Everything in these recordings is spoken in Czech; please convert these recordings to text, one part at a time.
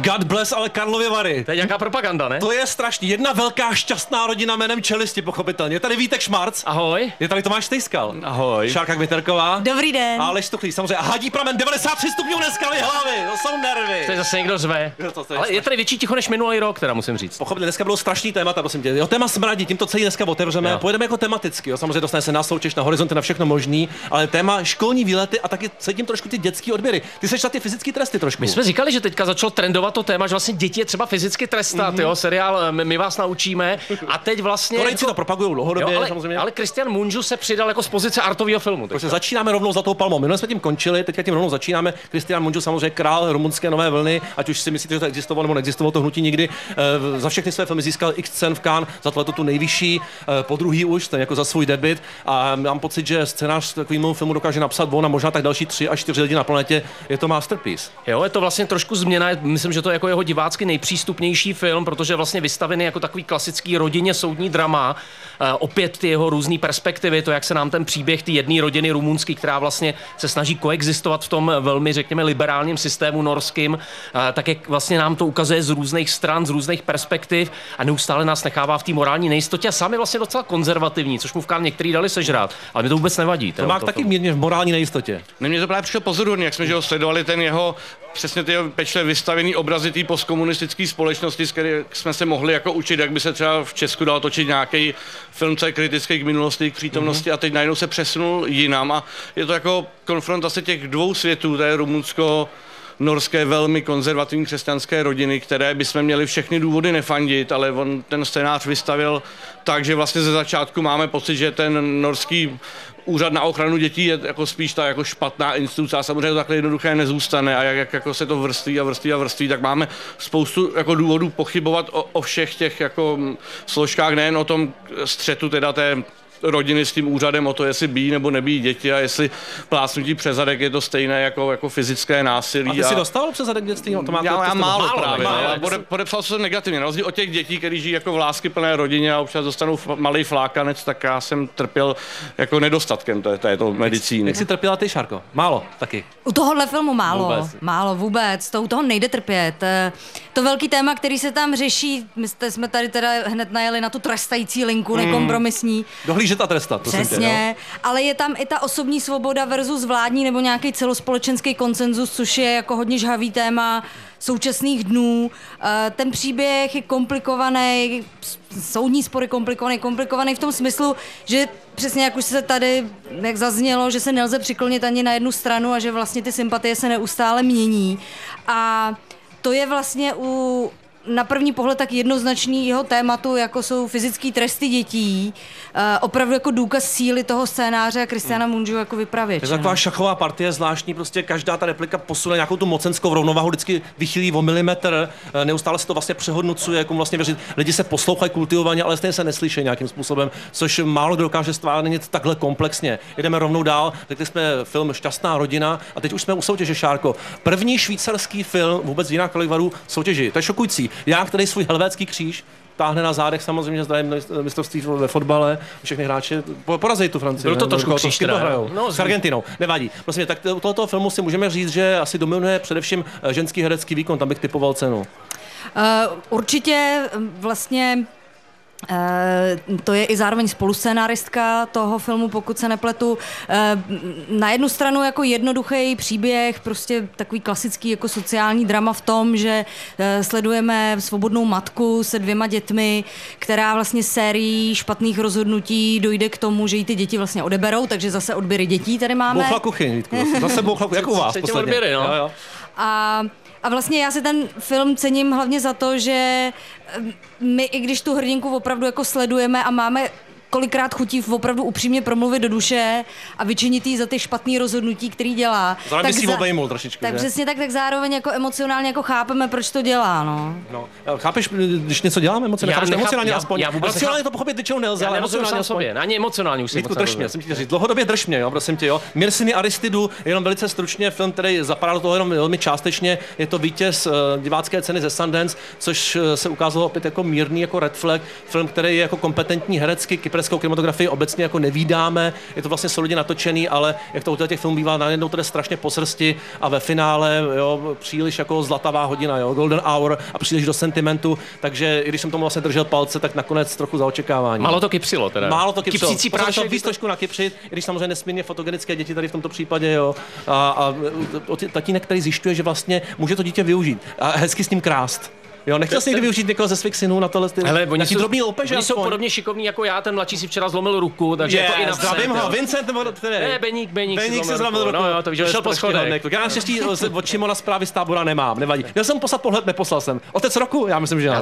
God bless, ale Karlovy Vary. To je nějaká propaganda, ne? To je strašný. Jedna velká šťastná rodina jménem Čelisti, pochopitelně. Je tady Vítek Šmarc. Ahoj. Je tady Tomáš Stejskal. Ahoj. Šárka Květerková. Dobrý den. A Aleš Stuchlý, samozřejmě. A Hadí Pramen 93 stupňů dneska mi hlavy. To jsou nervy. To je zase někdo řve. Ale je tady větší ticho než minulý rok, teda musím říct. Pochopitelně, dneska bylo strašný témata, prosím tě. Jo, téma smradí, tím to celý dneska otevřeme. Jo. Pojedeme jako tematicky, jo. Samozřejmě dostane se na soutěž, na horizonty, na všechno možný, ale téma školní výlety a taky sedím trošku ty dětský odběry. Ty seš na ty fyzické tresty trošku. My jsme říkali, že teďka začalo trendovat to téma, že vlastně děti je třeba fyzicky trestat, jo, seriál My vás naučíme a teď vlastně Korejci to propagují dlouhodobě, jo, samozřejmě. ale Christian Mungiu se přidal jako z pozice artového filmu. Takže začínáme rovnou za tou palmou. Minule jsme tím končili, teďka tím rovnou začínáme. Christian Mungiu, samozřejmě král rumunské nové vlny, ať už si myslíte, že to existovalo nebo neexistovalo to hnutí nikdy. Za všechny své filmy získal X cen v Cannes, za tohle tu nejvyšší, po druhý už, ten jako za svůj debut. A mám pocit, že scénář takovému filmu dokáže napsat on a možná tak další 3 až 4 lidi na planetě. Je to masterpiece. Jo, je to vlastně trošku změna. Myslím, že to je jako jeho divácky nejpřístupnější film, protože je vlastně vystavený jako takový klasický rodině soudní drama. Opět ty jeho různé perspektivy, to, jak se nám ten příběh té jedné rodiny rumunský, která vlastně se snaží koexistovat v tom velmi, řekněme, liberálním systému norským, tak jak vlastně nám to ukazuje z různých stran, z různých perspektiv a neustále nás nechává v té morální nejistotě a sám je vlastně docela konzervativní, což mu v Cannes některý dali sežrát, ale mi to vůbec nevadí. To má taky mírně v morální nejistotě. Mně to právě přišlo pozoruhodný, jak jsme že ho sledovali ten jeho přesně ty pečlivě vystavený obrazy té postkomunistické společnosti, z které jsme se mohli jako učit, jak by se třeba v Česku dal točit nějaký film, co je kritický k minulosti, k přítomnosti a teď najednou se přesunul jinam a je to jako konfrontace těch dvou světů, to je Rumunsko, norské velmi konzervativní křesťanské rodiny, které bychom měli všechny důvody nefandit, ale on ten scénář vystavil tak, že vlastně ze začátku máme pocit, že ten norský úřad na ochranu dětí je jako spíš ta jako špatná instituce a samozřejmě to takhle jednoduché nezůstane a jak jako se to vrství, tak máme spoustu jako důvodů pochybovat o všech těch jako složkách, nejen o tom střetu teda té rodiny s tím úřadem o to, jestli bijí nebo nebíjí děti a jestli plácnutí přes zadek je to stejné jako fyzické násilí. A ty jsi dostal přes zadek dětství? Já málo právě, ale podepsal jsem negativně. Na rozdíl od těch dětí, kteří žijí jako v láskyplné rodině a občas dostanou malý flákanec, tak já jsem trpěl jako nedostatkem této medicíny. Jak jsi trpěla ty, Šárko? Málo taky. U tohohle filmu málo, Vůbec. málo vůbec, to u toho nejde trpět. To velký téma, který se tam řeší, jsme tady teda hned najeli na tu trestající linku, nekompromisní. Dohlížet a trestat, to Přesně, ale je tam i ta osobní svoboda versus vládní nebo nějaký celospolečenský konsenzus, což je jako hodně žhavý téma současných dnů. Ten příběh je komplikovaný, soudní spor je komplikovaný v tom smyslu, že přesně jak už se tady, jak zaznělo, že se nelze přiklonit ani na jednu stranu a že vlastně ty sympatie se neustále mění. A to je vlastně na první pohled tak jednoznačný jeho tématu, jako jsou fyzické tresty dětí, opravdu jako důkaz síly toho scénáře a Christiana Mungiu jako vypravěče. Je to taková šachová partie zvláštní, prostě každá ta replika posune nějakou tu mocenskou rovnováhu, vždycky vychýlí o milimetr, neustále se to vlastně přehodnocuje, jako vlastně věřit. Lidi se poslouchají kultivovaně, ale stejně se neslyší nějakým způsobem, což málo kdo dokáže stvárnit takhle komplexně. Jdeme rovnou dál, řekli jsme film Šťastná rodina a teď už jsme u soutěže, Šárko. První švýcarský film vůbec v jiných Karlových soutěži. To je šokující. Já, který svůj helvétský kříž táhne na zádech, samozřejmě zdravím mistrovství ve fotbale, všechny hráči porazí tu Francii. Byl to trošku kříž, teda. No, s Argentinou, nevadí. Prosím, tak tohoto filmu si můžeme říct, že asi dominuje především ženský herecký výkon, tam bych typoval cenu. Určitě vlastně to je i zároveň spoluscénáristka toho filmu, pokud se nepletu. Na jednu stranu jako jednoduchý příběh, prostě takový klasický jako sociální drama v tom, že sledujeme svobodnou matku se 2 dětmi, která vlastně sérií špatných rozhodnutí dojde k tomu, že jí ty děti vlastně odeberou, takže zase odběry dětí tady máme. Bouchla kuchyň, Vítku, zase bouchla kuchyň, jak u vás posledně. Odběry, no. Jo. A vlastně já si ten film cením hlavně za to, že my, i když tu hrdinku opravdu jako sledujeme a máme kolikrát chutí opravdu upřímně promluvit do duše a vyčinit jí za ty špatný rozhodnutí, který dělá. Zároveň si obejmul trošičku, tak že? přesně tak zároveň jako emocionálně jako chápeme, proč to dělá, no. Chápeš, když něco děláme emocionálně aspoň. Emocionálně to pochopit většinou nelze, ale emocionálně aspoň. Ani emocionálně už si Vítku, drž mě, jsem ti říct, dlouhodobě drž mě, jo, prosím tě, jo. Mirciny Aristidu, jenom velice stručně, film, který zapadá do toho jenom velmi částečně, je to vítěz divácké ceny ze Sundance, což se ukázalo opět jako mírný, jako red flag, film, který je jako kompetentní herecky, sniperskou kinematografii obecně jako nevídáme, je to vlastně solidně natočený, ale jak to u těch filmů bývá, najednou to jde strašně po srsti a ve finále, jo, příliš jako zlatavá hodina, jo, golden hour a příliš do sentimentu, takže i když jsem tomu vlastně držel palce, tak nakonec trochu za očekávání. Málo to kypřilo teda. Málo to kypřilo. Kypřící prášek. Víc trošku nakypřit, i když samozřejmě nesmírně fotogenické děti tady v tomto případě, jo. A tatínek, který zjišťuje, že vlastně může to dítě využít a hezky s ním krást. Jo, nechtěl jsi někdy využít někoho ze svých synů na tohle ty drobný loupeže? Oni jsou podobně šikovní jako já, ten mladší si včera zlomil ruku, takže to i na zdravím ho, Vincent nebo Ne, Beník si zlomil ruku. No jo, to víš, že po schodech. Já naštěstí od Šimona zprávy z tábora nemám, nevadí. Měl jsem poslat pohled, neposlal jsem. Otec roku? Já myslím, že ano.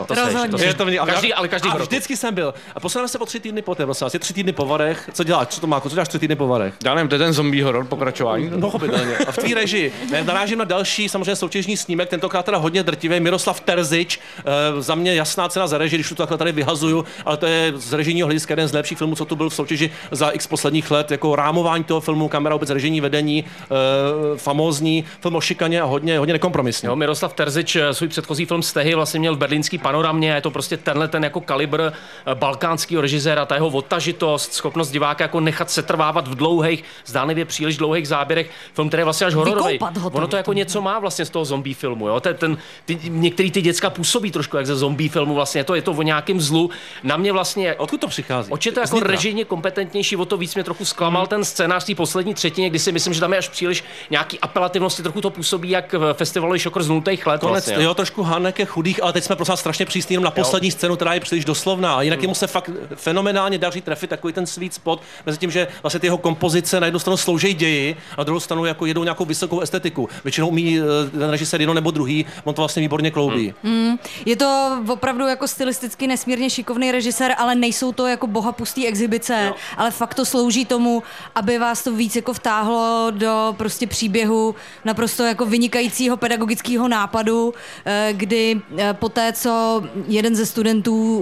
Ale každý rok. Vždycky jsem byl. A posláme se po 3 týdny poté, prosím vás, je 3 týdny po varech. Co děláš? Co to má? Co děláš 3 týdny po varech? Já nevím, to je ten zombie horor, pokračování. No, pochopitelně. A v tvý režii. Narážím na další samozřejmě soutěžní snímek, tentokrát teda hodně drtivý, Miroslav Terzič. Za mě jasná cena za režii, když to takhle tady vyhazuju, ale to je z režijního hlediska jeden z lepších filmů, co tu byl v soutěži za x posledních let, jako rámování toho filmu, kamera, vůbec režijní vedení, famózní, film o šikaně a hodně nekompromisní. Jo, Miroslav Terzič svůj předchozí film Stehy vlastně měl v berlínský panoramě, je to prostě ten jako kalibr balkánského režiséra, ta jeho odtažitost, schopnost diváka jako nechat setrvávat v dlouhých, zdánlivě příliš dlouhých záběrech, film, který je vlastně až hororový. Ono to jako něco má vlastně z toho zombie filmu, jo? Některý ty děcka působí trošku jak ze zombie filmu, vlastně je to o nějakém zlu. Na mě vlastně... Odkud to přichází? Oč je to jako režijně kompetentnější, o to víc mě trochu zklamal ten scénář té poslední třetině, kdy si myslím, že tam je až příliš nějaký apelativnosti, trochu to působí jak v festivalu Šokr z 0. let. Konec, vlastně, jo, trošku Haneke chudých, ale teď jsme prostě strašně přísní jenom na poslední scénu, která je příliš doslovná. A jinak jemu se fakt fenomenálně daří trefit takový ten sweet spot mezi tím, že vlastně ty jeho kompozice na jednu stranu slouží ději a na druhou stranu jako jedou nějakou vysokou estetiku. Většinou umí ten režisér jedno nebo druhý, on to vlastně výborně kloubí. Je to opravdu jako stylisticky nesmírně šikovný režisér, ale nejsou to jako bohapustý exibice, ale fakt to slouží tomu, aby vás to víc jako vtáhlo do prostě příběhu naprosto jako vynikajícího pedagogického nápadu, kdy poté, co jeden ze studentů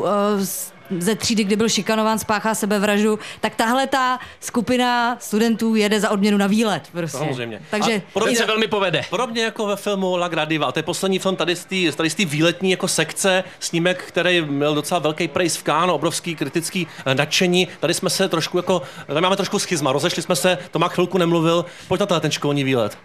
ze třídy, kdy byl šikanován, spáchá sebevraždu, tak tahle ta skupina studentů jede za odměnu na výlet. Prostě. Samozřejmě. Takže ten se velmi povede. Podobně jako ve filmu La Gradiva. To je poslední film tady z té výletní jako sekce, snímek, který měl docela velký praise v Cannes, obrovský kritický nadšení. Tady jsme se trošku jako, tady máme trošku schizma, rozešli jsme se, Tomák chvilku nemluvil. Pojď na ten školní výlet.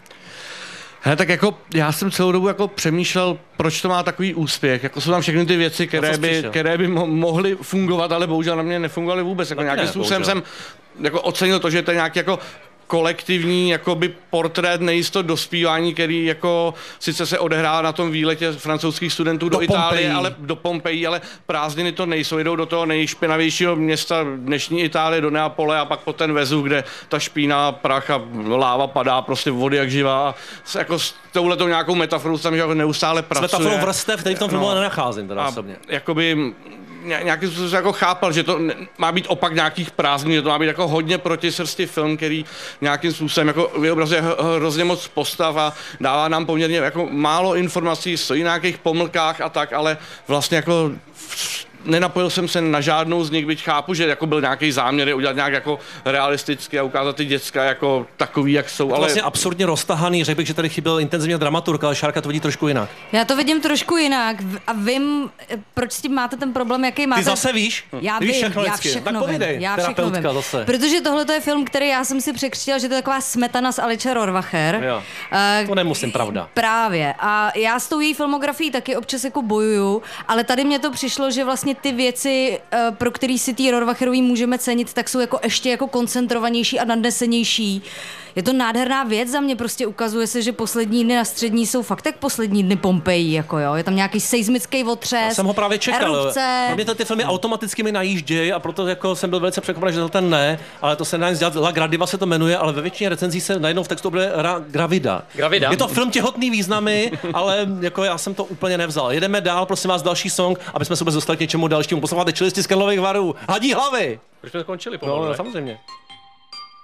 Hele, tak jako já jsem celou dobu jako přemýšlel, proč to má takový úspěch. Jako jsou tam všechny ty věci, které by mohly fungovat, ale bohužel na mě nefungovaly vůbec. Jako nějakým způsobem jsem jako ocenil to, že to je nějaký jako kolektivní jakoby portrét nejistot dospívání, který jako sice se odehrává na tom výletě francouzských studentů do Itálie, ale do Pompeji, ale prázdniny to nejsou, jdou do toho nejšpinavějšího města dnešní Itálie, do Neapole a pak po ten Vezu, kde ta špína, prach a láva padá prostě vody jak živá. Jako s touhletou nějakou metaforou tam jako neustále pracuje. S metaforou vrstev, který v tom filmu nenacházím teda osobně. Jakoby nějakým způsobem jako chápal, že to má být opak nějakých prázdnin, že to má být jako hodně proti srsti film, který nějakým způsobem jako vyobrazuje hrozně moc postav a dává nám poměrně jako málo informací, stojí na nějakých pomlkách a tak, ale vlastně jako nenapojil jsem se na žádnou z nich, byť chápu, že jako byl nějaký záměr je udělat nějak jako realisticky a ukázat ty děcka jako takový, jak jsou. Ale vlastně absurdně roztahaný, řekl bych, že tady chyběl intenzivně dramaturg, ale Šárka to vidí trošku jinak. Já to vidím trošku jinak a vím, proč s tím máte ten problém, jaký máte. Ty zase víš? Já vím, já všechno vím. Já všechno vím. Zase. Protože tohle je film, který já jsem si překřtila, že to je taková smetana z Alice Rohrwacher. Jo. To nemusím, pravda. Právě. A já s tou její filmografií taky občas jako bojuju, ale tady mně to přišlo, že vlastně ty věci, pro který si ty Rohrwacherový můžeme cenit, tak jsou jako ještě jako koncentrovanější a nadnesenější. Je to nádherná věc za mě, prostě ukazuje se, že poslední dny na střední jsou fakt tak poslední dny Pompeji, jako jo. Je tam nějaký seismický otřes. Já jsem ho právě čekal. Erupce. Pro mě ty filmy automaticky mi najíždějí a proto jako jsem byl velice překvapený, že to ten ne, ale to se nedá nic dělat. La Gradiva se to jmenuje, ale ve většině recenzí se najednou v textu bude Gravida. Gravida. Je to film těhotný významy, ale jako já jsem to úplně nevzal. Jedeme dál, prosím vás, další song, aby jsme se vůbec dostali k něčemu dalšímu. Posloucháte Čilisti z Karlových Varů. Hadí hlavy. Proč jsme skončili? No, samozřejmě.